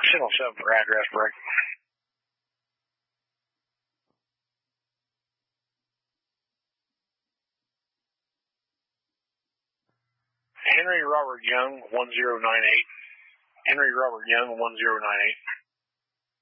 Channel 7 for address break. Henry Robert Young, 1098. Henry Robert Young, 1098.